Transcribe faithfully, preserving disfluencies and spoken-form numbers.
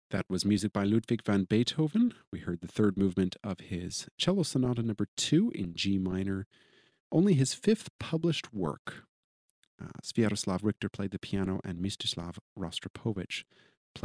That was music by Ludwig van Beethoven. We heard the third movement of his Cello Sonata number two in G minor, only his fifth published work. Uh, Sviatoslav Richter played the piano and Mstislav Rostropovich